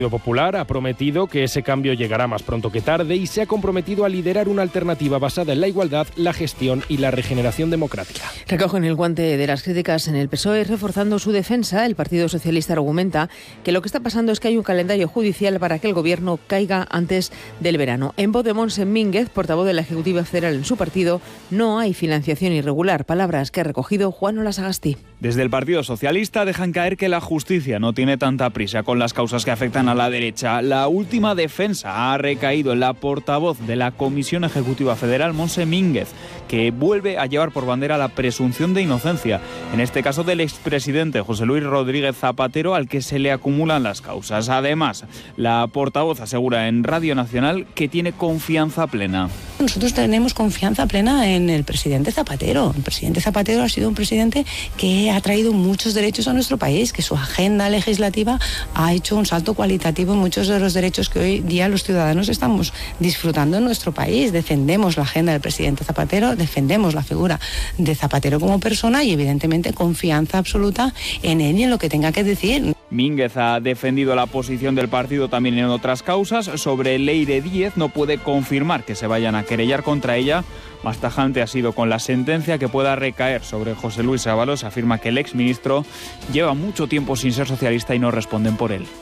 Popular ha prometido que ese cambio llegará más pronto que tarde y se ha comprometido a liderar una alternativa basada en la igualdad, la gestión y la regeneración democrática. Recogen el guante de las críticas en el PSOE, reforzando su defensa. El Partido Socialista argumenta que lo que está pasando es que hay un calendario judicial para que el Gobierno caiga antes del verano. En voz de Montse Mínguez, portavoz de la Ejecutiva Federal en su partido, no hay financiación irregular, palabras que ha recogido Juan Olasagasti. Desde el Partido Socialista dejan caer que la justicia no tiene tanta prisa con las causas que afectan a la derecha. La última defensa ha recaído en la portavoz de la Comisión Ejecutiva Federal, Montse Mínguez, que vuelve a llevar por bandera la presunción de inocencia, en este caso del expresidente José Luis Rodríguez Zapatero, al que se le acumulan las causas. Además, la portavoz asegura en Radio Nacional que tiene confianza plena. Nosotros tenemos confianza plena en el presidente Zapatero. El presidente Zapatero ha sido un presidente que ha traído muchos derechos a nuestro país, que su agenda legislativa ha hecho un salto cualitativo en muchos de los derechos que hoy día los ciudadanos estamos disfrutando en nuestro país. Defendemos la agenda del presidente Zapatero, defendemos la figura de Zapatero como persona y evidentemente confianza absoluta en él y en lo que tenga que decir. Mínguez ha defendido la posición del partido también en otras causas. Sobre Leire Díez no puede confirmar que se vayan a querellar contra ella. Más tajante ha sido con la sentencia que pueda recaer sobre José Luis Ábalos. Afirma que el exministro lleva mucho tiempo sin ser socialista y no responden por él.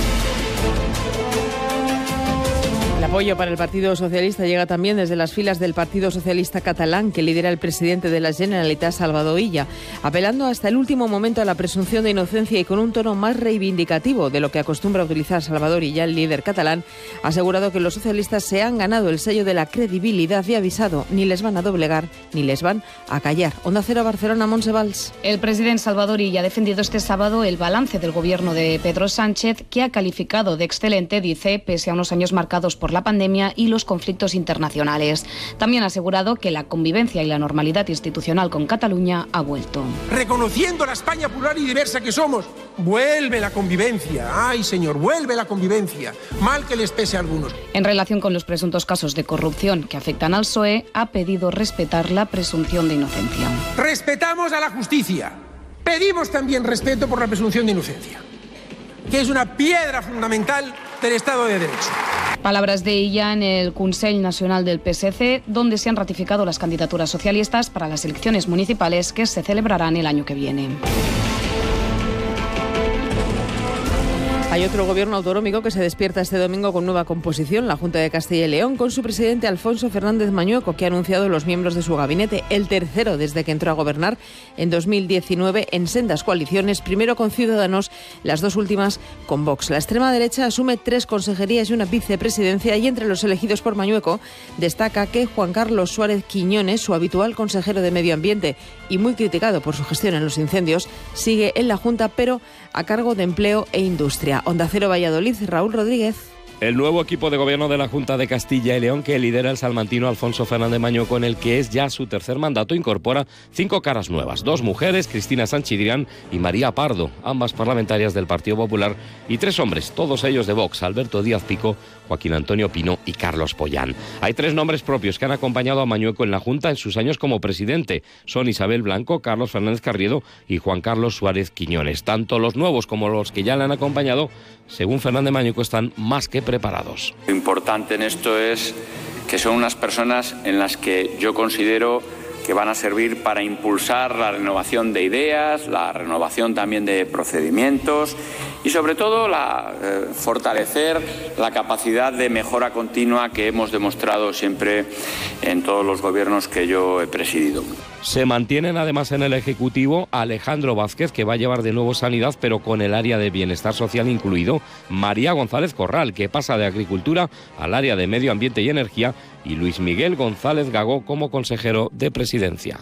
El apoyo para el Partido Socialista llega también desde las filas del Partido Socialista catalán, que lidera el presidente de la Generalitat, Salvador Illa, apelando hasta el último momento a la presunción de inocencia y con un tono más reivindicativo de lo que acostumbra utilizar Salvador Illa. El líder catalán ha asegurado que los socialistas se han ganado el sello de la credibilidad y ha avisado: ni les van a doblegar ni les van a callar. Onda Cero, Barcelona, Montse Valls. El presidente Salvador Illa ha defendido este sábado el balance del gobierno de Pedro Sánchez, que ha calificado de excelente, dice, pese a unos años marcados por la pandemia y los conflictos internacionales. También ha asegurado que la convivencia y la normalidad institucional con Cataluña ha vuelto. Reconociendo la España plural y diversa que somos, vuelve la convivencia. Ay, señor, vuelve la convivencia. Mal que les pese a algunos. En relación con los presuntos casos de corrupción que afectan al PSOE, ha pedido respetar la presunción de inocencia. Respetamos a la justicia. Pedimos también respeto por la presunción de inocencia, que es una piedra fundamental del Estado de Derecho. Palabras de ella en el Consell Nacional del PSC, donde se han ratificado las candidaturas socialistas para las elecciones municipales que se celebrarán el año que viene. Hay otro gobierno autonómico que se despierta este domingo con nueva composición, la Junta de Castilla y León, con su presidente Alfonso Fernández Mañueco, que ha anunciado los miembros de su gabinete, el tercero desde que entró a gobernar en 2019 en sendas coaliciones, primero con Ciudadanos, las dos últimas con Vox. La extrema derecha asume 3 consejerías y una vicepresidencia, y entre los elegidos por Mañueco destaca que Juan Carlos Suárez Quiñones, su habitual consejero de Medio Ambiente y muy criticado por su gestión en los incendios, sigue en la Junta, pero a cargo de Empleo e Industria. Onda Cero, Valladolid, Raúl Rodríguez. El nuevo equipo de gobierno de la Junta de Castilla y León, que lidera el salmantino Alfonso Fernández Mañueco, con el que es ya su tercer mandato, incorpora 5 caras nuevas: 2 mujeres, Cristina Sanchidrián y María Pardo, ambas parlamentarias del Partido Popular, y 3 hombres, todos ellos de Vox: Alberto Díaz Pico, Joaquín Antonio Pino y Carlos Pollán. Hay 3 nombres propios que han acompañado a Mañueco en la Junta en sus años como presidente. Son Isabel Blanco, Carlos Fernández Carriedo y Juan Carlos Suárez Quiñones. Tanto los nuevos como los que ya le han acompañado, según Fernández Mañueco, están más que preparados. Lo importante en esto es que son unas personas en las que yo considero que van a servir para impulsar la renovación de ideas, la renovación también de procedimientos y sobre todo fortalecer la capacidad de mejora continua que hemos demostrado siempre en todos los gobiernos que yo he presidido. Se mantienen además en el Ejecutivo Alejandro Vázquez, que va a llevar de nuevo Sanidad, pero con el área de Bienestar Social incluido; María González Corral, que pasa de Agricultura al área de Medio Ambiente y Energía; y Luis Miguel González Gagó como consejero de Presidencia.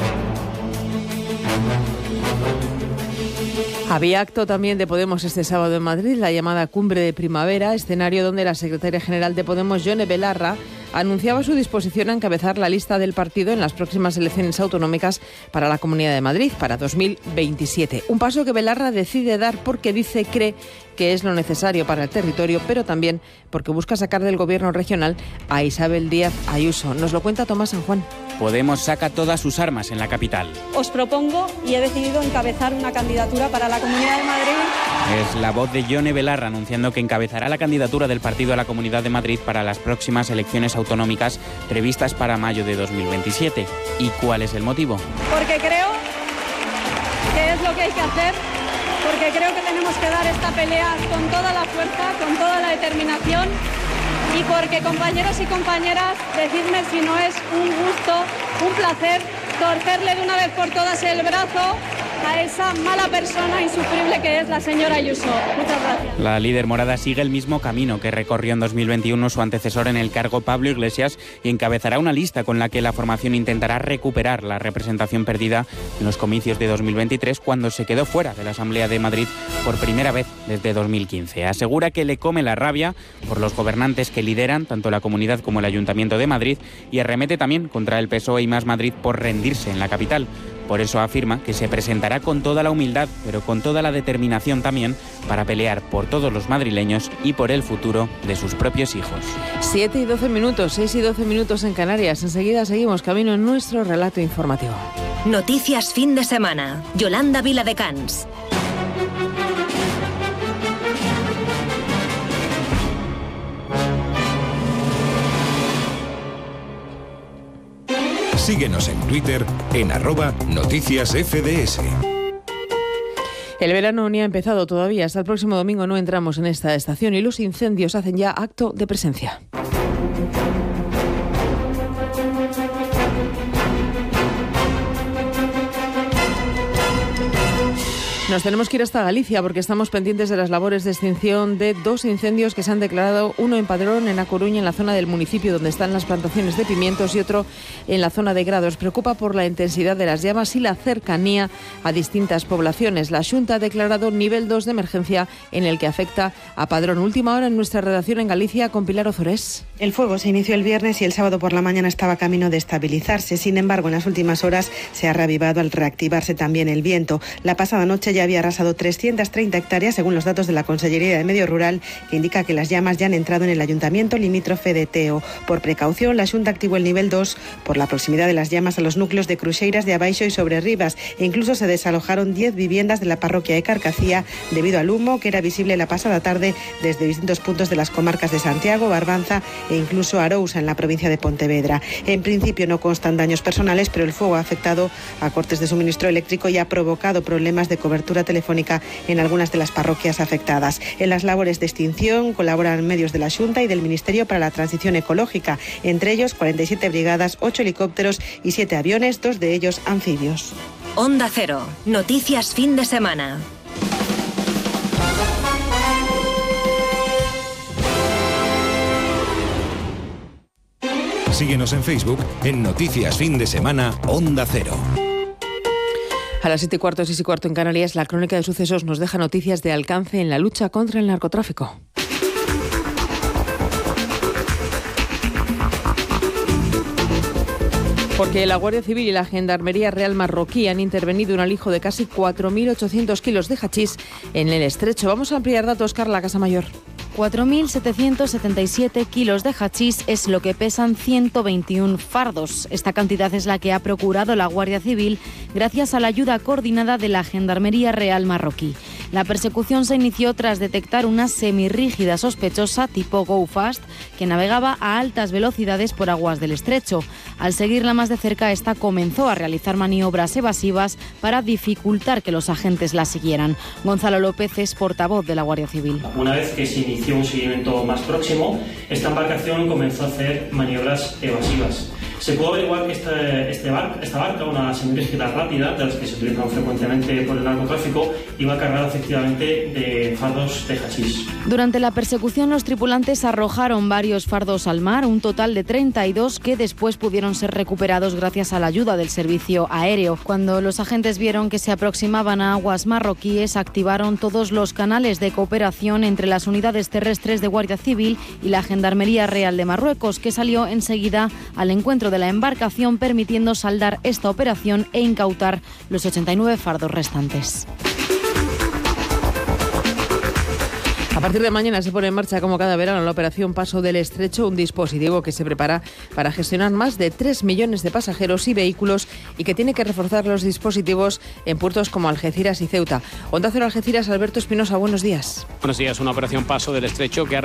Había acto también de Podemos este sábado en Madrid, la llamada Cumbre de Primavera, escenario donde la secretaria general de Podemos, Yone Belarra, anunciaba su disposición a encabezar la lista del partido en las próximas elecciones autonómicas para la Comunidad de Madrid, para 2027. Un paso que Belarra decide dar porque cree que es lo necesario para el territorio, pero también porque busca sacar del gobierno regional a Isabel Díaz Ayuso. Nos lo cuenta Tomás San Juan. Podemos saca todas sus armas en la capital. Os propongo y he decidido encabezar una candidatura para la Comunidad de Madrid. Es la voz de Yone Belarra anunciando que encabezará la candidatura del partido a la Comunidad de Madrid para las próximas elecciones autonómicas previstas para mayo de 2027. ¿Y cuál es el motivo? Porque creo que es lo que hay que hacer, porque creo que tenemos que dar esta pelea con toda la fuerza, con toda la determinación, y porque, compañeros y compañeras, decidme si no es un gusto, un placer, torcerle de una vez por todas el brazo a esa mala persona insufrible que es la señora Ayuso. Muchas gracias. La líder morada sigue el mismo camino que recorrió en 2021 su antecesor en el cargo, Pablo Iglesias, y encabezará una lista con la que la formación intentará recuperar la representación perdida en los comicios de 2023, cuando se quedó fuera de la Asamblea de Madrid por primera vez desde 2015. Asegura que le come la rabia por los gobernantes que lideran tanto la Comunidad como el Ayuntamiento de Madrid, y arremete también contra el PSOE y Más Madrid por rendirse en la capital. Por eso afirma que se presentará con toda la humildad, pero con toda la determinación también, para pelear por todos los madrileños y por el futuro de sus propios hijos. 7 y 12 minutos, 6 y 12 minutos en Canarias. Enseguida seguimos camino en nuestro relato informativo. Noticias fin de semana. Yolanda Viladecans. Síguenos en Twitter en @noticiasfds. El verano ni ha empezado todavía. Hasta el próximo domingo no entramos en esta estación y los incendios hacen ya acto de presencia. Nos tenemos que ir hasta Galicia porque estamos pendientes de las labores de extinción de 2 incendios que se han declarado, uno en Padrón, en A Coruña, en la zona del municipio donde están las plantaciones de pimientos, y otro en la zona de Grados. Preocupa por la intensidad de las llamas y la cercanía a distintas poblaciones. La Xunta ha declarado nivel 2 de emergencia en el que afecta a Padrón. Última hora en nuestra redacción en Galicia con Pilar Ozores. El fuego se inició el viernes y el sábado por la mañana estaba camino de estabilizarse. Sin embargo, en las últimas horas se ha reavivado al reactivarse también el viento. La pasada noche ya había arrasado 330 hectáreas, según los datos de la Consellería de Medio Rural, que indica que las llamas ya han entrado en el ayuntamiento limítrofe de Teo. Por precaución, la Xunta activó el nivel 2 por la proximidad de las llamas a los núcleos de Cruxeiras, de Abaixo y Sobrerribas, e incluso se desalojaron 10 viviendas de la parroquia de Carcacía debido al humo que era visible la pasada tarde desde distintos puntos de las comarcas de Santiago, Barbanza e incluso Arousa, en la provincia de Pontevedra. En principio no constan daños personales, pero el fuego ha afectado a cortes de suministro eléctrico y ha provocado problemas de cobertura telefónica en algunas de las parroquias afectadas. En las labores de extinción colaboran medios de la Xunta y del Ministerio para la Transición Ecológica, entre ellos 47 brigadas, 8 helicópteros y 7 aviones, 2 de ellos anfibios. Onda Cero. Noticias fin de semana. Síguenos en Facebook en Noticias Fin de Semana Onda Cero. A las 7:15, 6:15 en Canarias, la crónica de sucesos nos deja noticias de alcance en la lucha contra el narcotráfico. Porque la Guardia Civil y la Gendarmería Real marroquí han intervenido un alijo de casi 4.800 kilos de hachís en el Estrecho. Vamos a ampliar datos, Carla Casamayor. 4.777 kilos de hachís es lo que pesan 121 fardos. Esta cantidad es la que ha procurado la Guardia Civil gracias a la ayuda coordinada de la Gendarmería Real marroquí. La persecución se inició tras detectar una semirrígida sospechosa tipo Go Fast que navegaba a altas velocidades por aguas del Estrecho. Al seguirla más de cerca, esta comenzó a realizar maniobras evasivas para dificultar que los agentes la siguieran. Gonzalo López es portavoz de la Guardia Civil. Una vez que se inició un seguimiento más próximo, esta embarcación comenzó a hacer maniobras evasivas. Se pudo averiguar que esta barca, una semirrígida rápida, de las que se utilizan frecuentemente por el narcotráfico, iba cargada efectivamente de fardos de hachís. Durante la persecución, los tripulantes arrojaron varios fardos al mar, un total de 32 que después pudieron ser recuperados gracias a la ayuda del servicio aéreo. Cuando los agentes vieron que se aproximaban a aguas marroquíes, activaron todos los canales de cooperación entre las unidades terrestres de Guardia Civil y la Gendarmería Real de Marruecos, que salió enseguida al encuentro de la embarcación, permitiendo saldar esta operación e incautar los 89 fardos restantes. A partir de mañana se pone en marcha, como cada verano, la operación Paso del Estrecho, un dispositivo que se prepara para gestionar más de 3 millones de pasajeros y vehículos y que tiene que reforzar los dispositivos en puertos como Algeciras y Ceuta. Onda Cero Algeciras, Alberto Espinosa, buenos días. Buenos días. Una operación Paso del Estrecho que ha